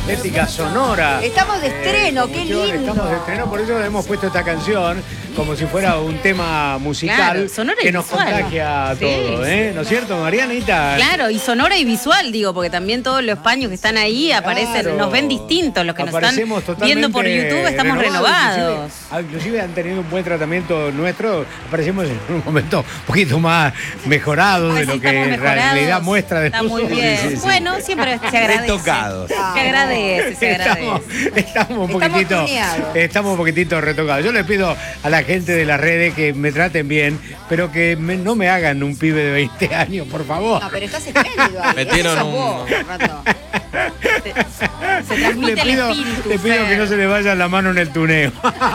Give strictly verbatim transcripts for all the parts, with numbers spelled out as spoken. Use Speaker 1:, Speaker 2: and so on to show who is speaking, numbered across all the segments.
Speaker 1: Estética Sonora.
Speaker 2: Estamos de estreno,
Speaker 1: eh,
Speaker 2: qué
Speaker 1: lindo. Estamos de estreno, por eso hemos puesto esta canción como si fuera un tema musical,
Speaker 3: claro, sonora
Speaker 1: que
Speaker 3: y
Speaker 1: nos
Speaker 3: visual.
Speaker 1: contagia a
Speaker 3: Sí,
Speaker 1: todo, ¿eh? ¿No es cierto, Marianita?
Speaker 3: Claro, y sonora y visual, digo, porque también todos los paños que están ahí aparecen,
Speaker 1: Claro.
Speaker 3: nos ven distintos, los que nos están viendo por YouTube estamos renovados.
Speaker 1: Inclusive, inclusive han tenido un buen tratamiento nuestro, aparecemos en un momento un poquito más mejorado de
Speaker 3: Ay,
Speaker 1: lo
Speaker 3: sí,
Speaker 1: que
Speaker 3: estamos
Speaker 1: en
Speaker 3: mejorados.
Speaker 1: realidad muestra de
Speaker 3: Está muy bien.
Speaker 1: Sí, sí, sí.
Speaker 3: Bueno, siempre se agradece.
Speaker 4: Retocados.
Speaker 3: Se agradece, se agradece.
Speaker 1: Estamos, estamos un
Speaker 2: Estamos
Speaker 1: poquitito,
Speaker 2: tuneados.
Speaker 1: estamos un poquitito retocados. Yo les pido a la gente de las redes que me traten bien, pero que me- no me hagan un pibe de veinte años, por favor.
Speaker 2: No, pero estás espléndido ahí.
Speaker 5: Metieron
Speaker 2: Ese sos
Speaker 5: un-
Speaker 2: vos, Fernando.
Speaker 3: Se transmite
Speaker 1: Le
Speaker 3: el
Speaker 1: pido,
Speaker 3: espíritu.
Speaker 1: le pido
Speaker 3: Fer.
Speaker 1: que no se le vaya la mano en el tuneo.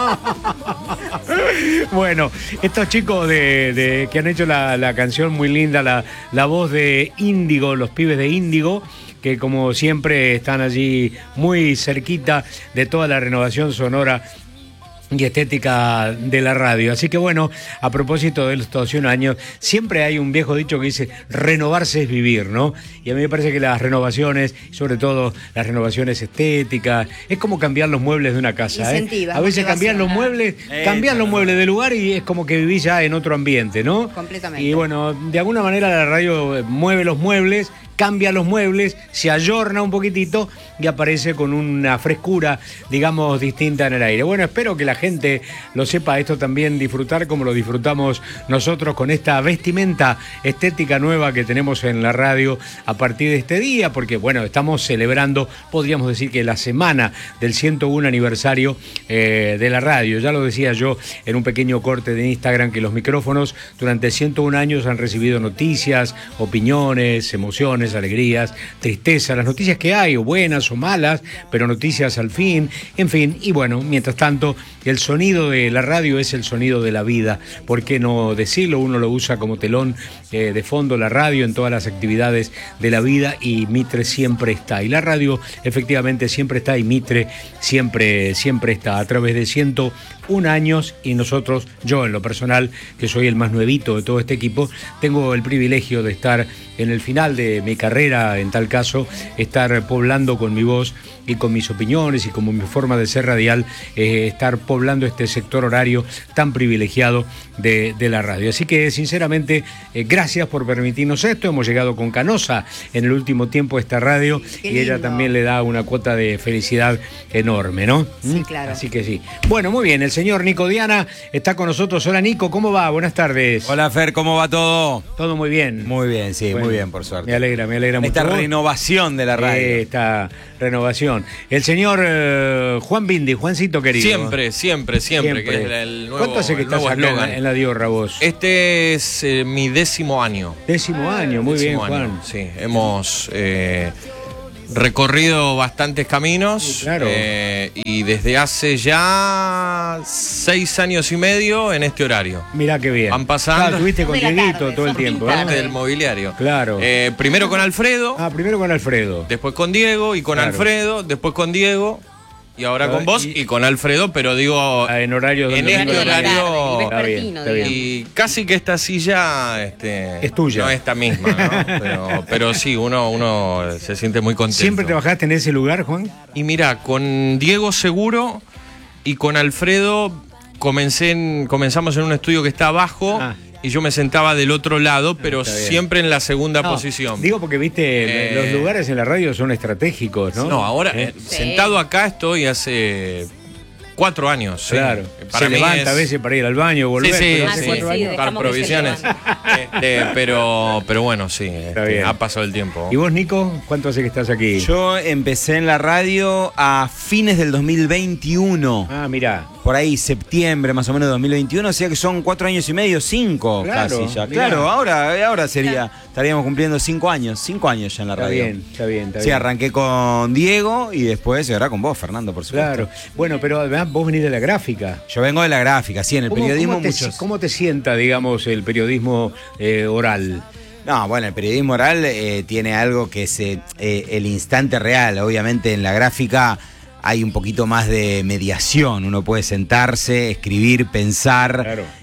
Speaker 1: Bueno, estos chicos de, de- que han hecho la, la canción muy linda, la, la voz de Índigo, los pibes de Índigo, que como siempre están allí muy cerquita de toda la renovación sonora y estética de la radio. Así que bueno, a propósito de estos cien años, siempre hay un viejo dicho que dice renovarse es vivir, ¿no? Y a mí me parece que las renovaciones, sobre todo las renovaciones estéticas, es como cambiar los muebles de una casa, ¿eh?
Speaker 2: Incentiva,
Speaker 1: A veces
Speaker 2: motivación,
Speaker 1: cambian los
Speaker 2: ¿eh?
Speaker 1: muebles,
Speaker 4: Eh,
Speaker 1: cambian los
Speaker 4: claro.
Speaker 1: muebles de lugar y es como que vivís ya en otro ambiente, ¿no?
Speaker 2: Completamente.
Speaker 1: Y bueno, de alguna manera la radio mueve los muebles, cambia los muebles, se ayorna un poquitito y aparece con una frescura, digamos, distinta en el aire. Bueno, espero que la gente lo sepa esto también disfrutar como lo disfrutamos nosotros con esta vestimenta estética nueva que tenemos en la radio a partir de este día, porque bueno, estamos celebrando, podríamos decir que la semana del ciento uno aniversario eh, de la radio. Ya lo decía yo en un pequeño corte de Instagram que los micrófonos durante ciento uno años han recibido noticias, opiniones, emociones, alegrías, tristeza, las noticias que hay, o buenas o malas, pero noticias al fin, en fin, y bueno, mientras tanto, el sonido de la radio es el sonido de la vida, ¿por qué no decirlo? Uno lo usa como telón eh, de fondo, la radio en todas las actividades de la vida, y Mitre siempre está, y la radio efectivamente siempre está, y Mitre siempre, siempre está, a través de ciento uno años, y nosotros, yo en lo personal, que soy el más nuevito de todo este equipo, tengo el privilegio de estar en el final de mi carrera, en tal caso, estar poblando con mi voz y con mis opiniones y como mi forma de ser radial, eh, estar poblando este sector horario tan privilegiado de, de la radio. Así que sinceramente, eh, gracias por permitirnos esto. Hemos llegado con Canosa en el último tiempo a esta radio.
Speaker 2: Qué
Speaker 1: Y ella
Speaker 2: lindo.
Speaker 1: también le da una cuota de felicidad enorme, ¿no?
Speaker 2: Sí,
Speaker 1: ¿Mm?
Speaker 2: claro.
Speaker 1: Así que sí. Bueno, muy bien, el señor Nico Diana está con nosotros. Hola Nico, ¿cómo va? Buenas tardes.
Speaker 4: Hola Fer, ¿cómo va todo?
Speaker 1: Todo muy bien.
Speaker 4: Muy bien, sí,
Speaker 1: Bueno,
Speaker 4: muy bien, por suerte.
Speaker 1: Me alegra, me alegra mucho.
Speaker 4: Esta
Speaker 1: ¿Vos?
Speaker 4: renovación de la radio.
Speaker 1: Eh, esta renovación. El señor eh, Juan Bindi, Juancito querido.
Speaker 5: Siempre, siempre, siempre, que es el nuevo
Speaker 1: ¿Cuánto hace que
Speaker 5: el
Speaker 1: estás
Speaker 5: nuevo
Speaker 1: acá en
Speaker 5: eslogan.
Speaker 1: la, en la Diorra vos?
Speaker 5: Este es eh, mi décimo año.
Speaker 1: Décimo año, muy bien,
Speaker 5: Décimo año,
Speaker 1: Juan.
Speaker 5: Sí, hemos eh, recorrido bastantes caminos.
Speaker 1: Sí, claro.
Speaker 5: eh, y desde hace ya seis años y medio en este horario.
Speaker 1: Mirá qué bien.
Speaker 5: Van pasando.
Speaker 1: Claro, estuviste con
Speaker 2: De la
Speaker 1: Dieguito
Speaker 2: tarde,
Speaker 1: todo el
Speaker 2: son
Speaker 1: tiempo,
Speaker 5: Parte
Speaker 1: ¿no?
Speaker 5: del mobiliario.
Speaker 1: Claro.
Speaker 5: Eh, primero con Alfredo,
Speaker 1: Ah, primero con Alfredo.
Speaker 5: después con Diego y con
Speaker 1: Claro.
Speaker 5: Alfredo, después con Diego y ahora
Speaker 1: Ah,
Speaker 5: con vos
Speaker 1: y-
Speaker 5: y, con Alfredo, pero digo,
Speaker 1: Ah, en horario
Speaker 5: en
Speaker 1: donde
Speaker 5: este
Speaker 1: domingo de la
Speaker 5: horario-
Speaker 1: tarde. Está bien,
Speaker 3: vespertino,
Speaker 1: está bien.
Speaker 5: y casi que esta silla este,
Speaker 1: Es tuya.
Speaker 5: no esta misma, ¿no? pero, pero sí, uno, uno se siente muy contento.
Speaker 1: ¿Siempre trabajaste en ese lugar, Juan?
Speaker 5: Y mira, con Diego seguro y con Alfredo comencé en- comenzamos en un estudio que está abajo.
Speaker 1: Ah.
Speaker 5: Y yo me sentaba del otro lado, pero
Speaker 1: está bien.
Speaker 5: siempre en la segunda
Speaker 1: No,
Speaker 5: posición.
Speaker 1: Digo porque, viste,
Speaker 5: Eh,
Speaker 1: los lugares en la radio son estratégicos, ¿no?
Speaker 5: No, ahora
Speaker 1: ¿Eh?
Speaker 5: eh, sentado acá estoy hace cuatro años. sí.
Speaker 1: Claro.
Speaker 5: Para
Speaker 1: Se
Speaker 5: mí
Speaker 1: levanta
Speaker 5: es-
Speaker 1: a veces para ir al baño, volver.
Speaker 5: Sí, sí,
Speaker 1: pero
Speaker 3: Ah,
Speaker 1: hace
Speaker 5: sí.
Speaker 1: cuatro
Speaker 3: sí,
Speaker 1: años.
Speaker 3: dejamos
Speaker 5: Para
Speaker 3: que se
Speaker 5: provisiones. Este, pero, pero bueno, sí, este,
Speaker 1: bien.
Speaker 5: ha pasado el tiempo.
Speaker 1: ¿Y vos, Nico? ¿Cuánto hace que estás aquí?
Speaker 4: Yo empecé en la radio a fines del dos mil veintiuno.
Speaker 1: Ah, mirá.
Speaker 4: Por ahí, septiembre más o menos de dos mil veintiuno, o sea que son cuatro años y medio, cinco
Speaker 1: Claro,
Speaker 4: casi ya.
Speaker 1: mirá.
Speaker 4: Claro, ahora, ahora sería, estaríamos cumpliendo cinco años, cinco años ya en la
Speaker 1: Está
Speaker 4: radio.
Speaker 1: bien, está bien, está
Speaker 4: Sí,
Speaker 1: bien.
Speaker 4: arranqué con Diego y después ahora con vos, Fernando, por supuesto.
Speaker 1: Claro. Bueno, pero además vos venís de la gráfica.
Speaker 4: Yo vengo de la gráfica, sí, en el
Speaker 1: ¿Cómo-
Speaker 4: periodismo
Speaker 1: cómo te,
Speaker 4: muchos.
Speaker 1: ¿Cómo te sienta, digamos, el periodismo eh, oral?
Speaker 4: No, bueno, el periodismo oral eh, tiene algo que es eh, eh, el instante real. Obviamente en la gráfica hay un poquito más de mediación. Uno puede sentarse, escribir, pensar,
Speaker 1: Claro.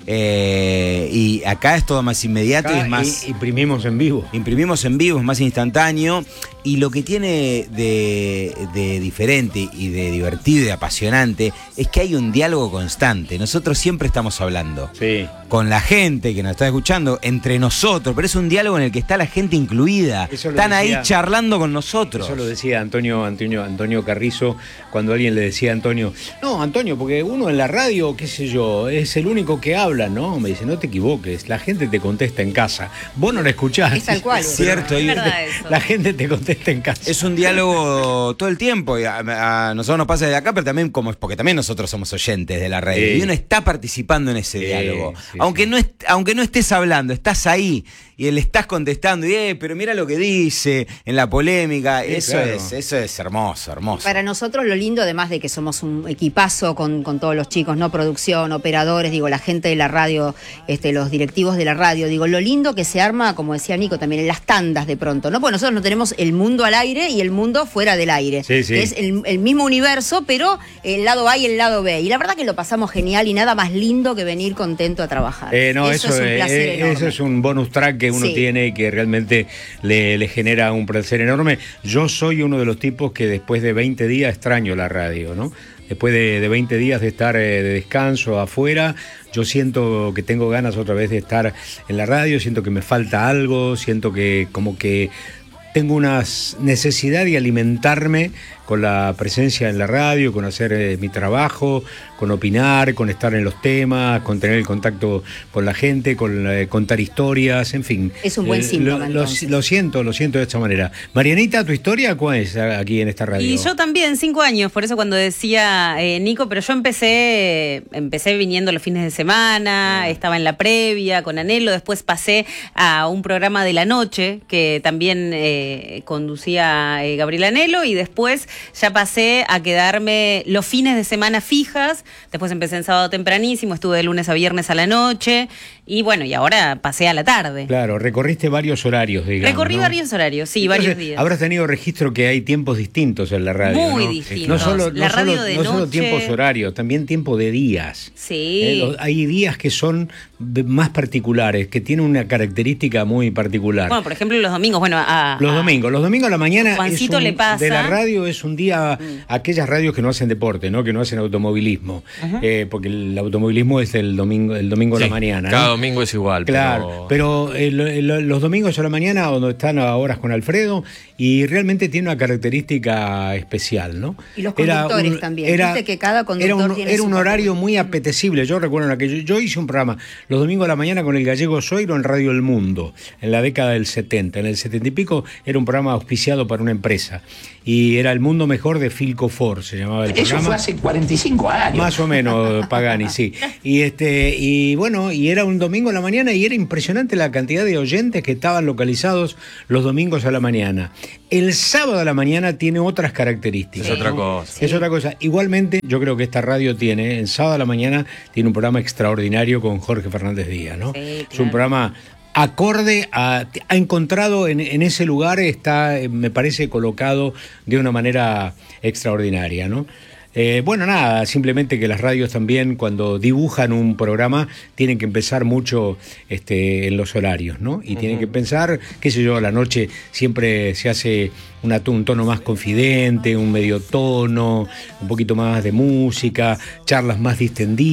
Speaker 4: Eh, y acá es todo más inmediato
Speaker 1: Acá
Speaker 4: y es más...
Speaker 1: i- imprimimos en vivo.
Speaker 4: Imprimimos en vivo, es más instantáneo. Y lo que tiene de, de diferente y de divertido y apasionante es que hay un diálogo constante. Nosotros siempre estamos hablando.
Speaker 1: Sí.
Speaker 4: Con la gente que nos está escuchando, entre nosotros, pero es un diálogo en el que está la gente incluida.
Speaker 1: Eso lo
Speaker 4: Están
Speaker 1: decía-
Speaker 4: ahí charlando con nosotros.
Speaker 1: Eso lo decía Antonio, Antonio, Antonio Carrizo, cuando alguien le decía a Antonio, no, Antonio, porque uno en la radio, qué sé yo, es el único que habla, ¿no? Me dice, no te equivoques, la gente te contesta en casa. Vos no la escuchás.
Speaker 2: Es tal cual.
Speaker 4: Es cierto,
Speaker 3: Es
Speaker 4: y-
Speaker 3: verdad eso.
Speaker 1: La gente te contesta en casa.
Speaker 4: es un diálogo todo el tiempo. Y a, a nosotros nos pasa de acá, pero también como porque también nosotros somos oyentes de la radio.
Speaker 1: Sí.
Speaker 4: Y uno está participando en ese
Speaker 1: Sí,
Speaker 4: diálogo.
Speaker 1: sí,
Speaker 4: aunque,
Speaker 1: sí.
Speaker 4: No est- aunque no estés hablando, estás ahí y le estás contestando. Y, eh, pero mira lo que dice en la polémica.
Speaker 1: Sí,
Speaker 4: eso,
Speaker 1: claro.
Speaker 4: es, eso es hermoso, hermoso.
Speaker 2: Para nosotros lo lindo, además de que somos un equipazo con, con todos los chicos, no producción, operadores, digo, la gente de la radio, este, los directivos de la radio, digo, lo lindo que se arma, como decía Nico, también en las tandas de pronto, ¿no? Porque nosotros no tenemos el mundo al aire y el mundo fuera del aire.
Speaker 1: Sí, sí.
Speaker 2: Que es el, el mismo universo, pero el lado A y el lado B. Y la verdad que lo pasamos genial y nada más lindo que venir contento a trabajar.
Speaker 1: Eh, no, eso,
Speaker 2: es un
Speaker 1: eh,
Speaker 2: placer
Speaker 1: eh,
Speaker 2: enorme.
Speaker 1: eso es un bonus track que uno
Speaker 2: Sí.
Speaker 1: tiene y que realmente le, le genera un placer enorme. Yo soy uno de los tipos que después de veinte días extraño la radio, ¿no? Después de, de veinte días de estar eh, de descanso afuera, yo siento que tengo ganas otra vez de estar en la radio, siento que me falta algo, siento que como que tengo una necesidad de alimentarme con la presencia en la radio, con hacer eh, mi trabajo, con opinar, con estar en los temas, con tener el contacto con la gente, con eh, contar historias, en fin.
Speaker 2: Es un buen
Speaker 1: Eh,
Speaker 2: síntoma,
Speaker 1: Lo, lo-
Speaker 2: entonces.
Speaker 1: lo siento, lo siento de esta manera. Marianita, ¿tu historia cuál es aquí en esta radio?
Speaker 3: Y yo también, cinco años, por eso cuando decía eh, Nico, pero yo empecé, empecé viniendo los fines de semana, estaba en la previa con Anhelo, después pasé a un programa de la noche que también eh, conducía eh, Gabriel Anhelo y después ya pasé a quedarme los fines de semana fijas, después empecé en sábado tempranísimo, estuve de lunes a viernes a la noche y bueno, y ahora pasé a la tarde.
Speaker 1: Claro, recorriste varios horarios, digamos.
Speaker 3: Recorrí
Speaker 1: ¿no?
Speaker 3: varios horarios, sí,
Speaker 1: Entonces,
Speaker 3: varios días.
Speaker 1: Habrás tenido registro que hay tiempos distintos en la radio.
Speaker 3: Muy
Speaker 1: ¿no?
Speaker 3: distintos.
Speaker 1: No solo,
Speaker 3: La
Speaker 1: no
Speaker 3: radio
Speaker 1: solo-
Speaker 3: de
Speaker 1: no solo
Speaker 3: noche-
Speaker 1: tiempos horarios, también tiempo de días.
Speaker 3: Sí.
Speaker 1: Eh, los- hay días que son de- más particulares, que tienen una característica muy particular.
Speaker 3: Bueno, por ejemplo, los domingos, bueno, a,
Speaker 1: Los
Speaker 3: a-
Speaker 1: domingos, los domingos a la mañana
Speaker 3: Juancito
Speaker 1: es un-
Speaker 3: le pasa.
Speaker 1: de la radio es un día, aquellas radios que no hacen deporte, ¿no? Que no hacen automovilismo, eh, porque el automovilismo es el domingo, el domingo a
Speaker 5: Sí,
Speaker 1: la mañana.
Speaker 5: cada
Speaker 1: ¿no?
Speaker 5: domingo es igual.
Speaker 1: Claro, pero, eh, lo- lo- los domingos a la mañana, donde están a horas con Alfredo, y realmente tiene una característica especial, ¿no?
Speaker 2: Y los conductores también. Viste que cada conductor
Speaker 1: era un,
Speaker 2: tiene
Speaker 1: era
Speaker 2: su
Speaker 1: un horario
Speaker 2: particularidad.
Speaker 1: muy apetecible. Yo recuerdo que yo, yo hice un programa los domingos a la mañana con el gallego Zoiro en Radio El Mundo, en la década del setenta. En el setenta y pico era un programa auspiciado para una empresa. Y era El Mundo Mejor de Filco Ford, se llamaba el programa.
Speaker 6: Eso fue hace cuarenta y cinco años.
Speaker 1: Más o menos, Pagani, sí. Y este, y bueno, y era un domingo a la mañana y era impresionante la cantidad de oyentes que estaban localizados los domingos a la mañana. El sábado a la mañana tiene otras características.
Speaker 5: Es otra
Speaker 1: ¿no?
Speaker 5: cosa.
Speaker 1: Es otra cosa. Igualmente, yo creo que esta radio tiene, el sábado a la mañana, tiene un programa extraordinario con Jorge Fernández Díaz, ¿no?
Speaker 3: Sí,
Speaker 1: Es un
Speaker 3: claro.
Speaker 1: programa acorde a, ha encontrado en, en ese lugar, está, eh, me parece, colocado de una manera extraordinaria, ¿no? Eh, bueno, nada, simplemente que las radios también cuando dibujan un programa tienen que pensar mucho este, en los horarios, ¿no? Y tienen que pensar, qué sé yo, a la noche siempre se hace una, un tono más confidente, un medio tono, un poquito más de música, charlas más distendidas.